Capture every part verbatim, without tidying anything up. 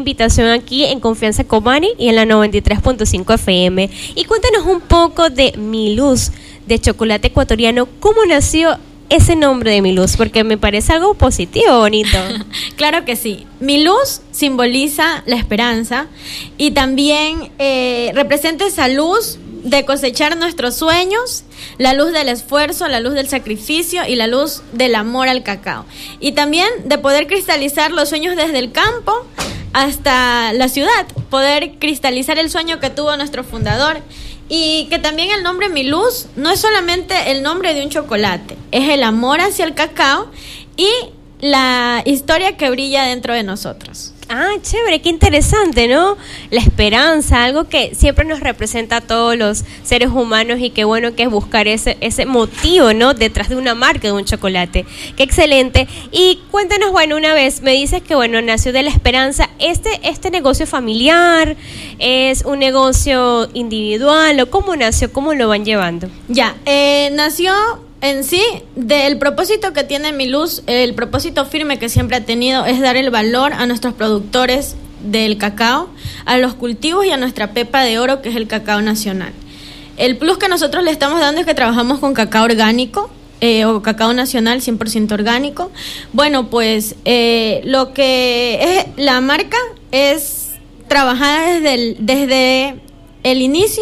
invitación aquí en Confianza con Mari y en la noventa y tres punto cinco F M. Y cuéntanos un poco de Miluz, de chocolate ecuatoriano. ¿Cómo nació ese nombre de Miluz? Porque me parece algo positivo, bonito. Claro que sí. Miluz simboliza la esperanza y también eh, representa esa luz de cosechar nuestros sueños, la luz del esfuerzo, la luz del sacrificio y la luz del amor al cacao. Y también de poder cristalizar los sueños desde el campo hasta la ciudad, poder cristalizar el sueño que tuvo nuestro fundador. Y que también el nombre Miluz no es solamente el nombre de un chocolate, es el amor hacia el cacao y la historia que brilla dentro de nosotros. Ah, chévere, qué interesante, ¿no? La esperanza, algo que siempre nos representa a todos los seres humanos y qué bueno que es buscar ese ese motivo, ¿no? Detrás de una marca, de un chocolate. Qué excelente. Y cuéntanos, bueno, una vez me dices que, bueno, nació de la esperanza. Este este negocio familiar, ¿es un negocio individual o cómo nació? ¿Cómo lo van llevando? Ya, eh, nació en sí del propósito que tiene Miluz. El propósito firme que siempre ha tenido es dar el valor a nuestros productores del cacao, a los cultivos y a nuestra pepa de oro, que es el cacao nacional. El plus que nosotros le estamos dando es que trabajamos con cacao orgánico, eh, o cacao nacional cien por ciento orgánico. Bueno, pues eh, lo que es la marca es trabajar desde el, desde el inicio,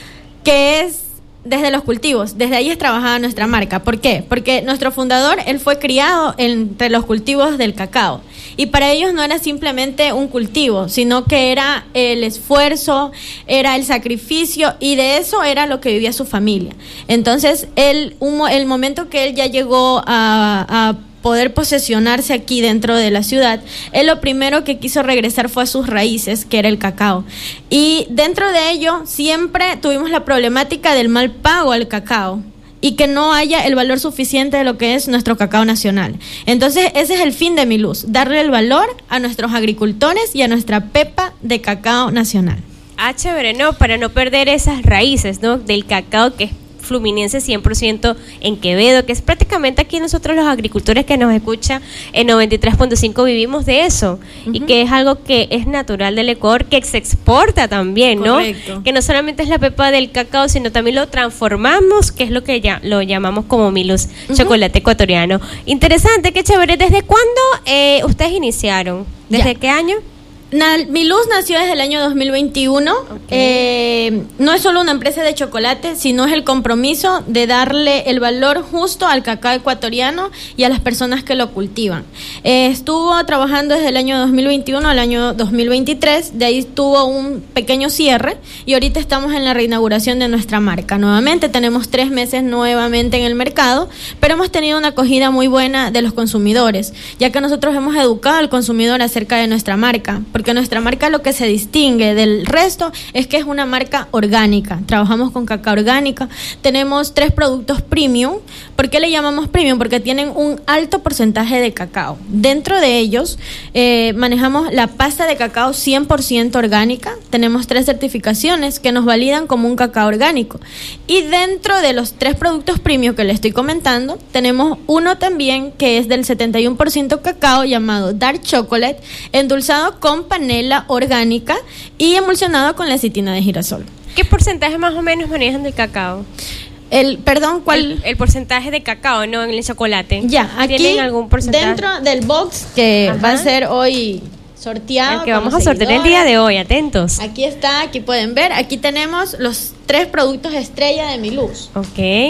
que es desde los cultivos. Desde ahí es trabajada nuestra marca. ¿Por qué? Porque nuestro fundador, él fue criado entre los cultivos del cacao. Y para ellos no era simplemente un cultivo, sino que era el esfuerzo, era el sacrificio, y de eso era lo que vivía su familia. Entonces, él, un, el momento que él ya llegó a, a poder posesionarse aquí dentro de la ciudad, él lo primero que quiso regresar fue a sus raíces, que era el cacao. Y dentro de ello siempre tuvimos la problemática del mal pago al cacao y que no haya el valor suficiente de lo que es nuestro cacao nacional. Entonces ese es el fin de Miluz, darle el valor a nuestros agricultores y a nuestra pepa de cacao nacional. Ah, chévere, ¿no? Para no perder esas raíces, ¿no? Del cacao, que es fluminense cien por ciento en Quevedo, que es prácticamente aquí nosotros los agricultores que nos escuchan en noventa y tres punto cinco vivimos de eso. Uh-huh. Y que es algo que es natural del Ecuador, que se exporta también, ¿no? Correcto. Que no solamente es la pepa del cacao, sino también lo transformamos, que es lo que ya lo llamamos como Miluz, uh-huh, chocolate ecuatoriano. Interesante, qué chévere. ¿Desde cuándo eh, ustedes iniciaron? ¿Desde ya. qué año? Miluz nació desde el año dos mil veintiuno. Okay. Eh, no es solo una empresa de chocolate, sino es el compromiso de darle el valor justo al cacao ecuatoriano y a las personas que lo cultivan. Eh, estuvo trabajando desde el año dos mil veintiuno al año dos mil veintitrés, de ahí tuvo un pequeño cierre y ahorita estamos en la reinauguración de nuestra marca. Nuevamente tenemos tres meses nuevamente en el mercado, pero hemos tenido una acogida muy buena de los consumidores, ya que nosotros hemos educado al consumidor acerca de nuestra marca. Porque nuestra marca, lo que se distingue del resto es que es una marca orgánica. Trabajamos con cacao orgánica. Tenemos tres productos premium. ¿Por qué le llamamos premium? Porque tienen un alto porcentaje de cacao. Dentro de ellos eh, manejamos la pasta de cacao cien por ciento orgánica. Tenemos tres certificaciones que nos validan como un cacao orgánico. Y dentro de los tres productos premium que le estoy comentando, tenemos uno también que es del setenta y uno por ciento cacao, llamado Dark Chocolate, endulzado con panela orgánica y emulsionado con lecitina de girasol. ¿Qué porcentaje más o menos manejan del cacao? El, perdón, ¿cuál? El, el porcentaje de cacao, ¿no? En el chocolate. Ya, aquí ¿tienen algún porcentaje? Dentro del box que Ajá. va a ser hoy sorteado. El que vamos a sortear el día de hoy, atentos. Aquí está, aquí pueden ver. Aquí tenemos los tres productos estrella de Miluz. Ok.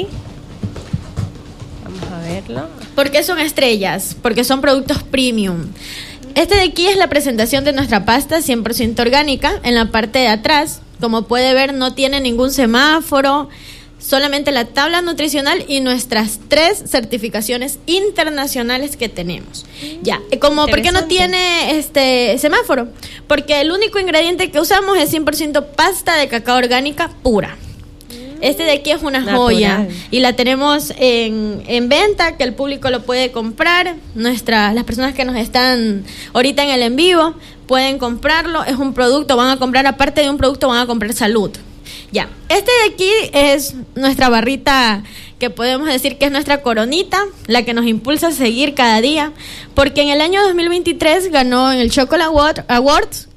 Vamos a verlo. ¿Por qué son estrellas? Porque son productos premium. Este de aquí es la presentación de nuestra pasta cien por ciento orgánica. En la parte de atrás, como puede ver, no tiene ningún semáforo, solamente la tabla nutricional y nuestras tres certificaciones internacionales que tenemos. Ya, como ¿por qué no tiene este semáforo? Porque el único ingrediente que usamos es cien por ciento pasta de cacao orgánica pura. Este de aquí es una Natural. joya y la tenemos en, en venta, que el público lo puede comprar. Nuestra, las personas que nos están ahorita en el en vivo pueden comprarlo. Es un producto, van a comprar, aparte de un producto, van a comprar salud. Ya, este de aquí es nuestra barrita, que podemos decir que es nuestra coronita, la que nos impulsa a seguir cada día, porque en el año dos mil veintitrés ganó en el Chocolate Awards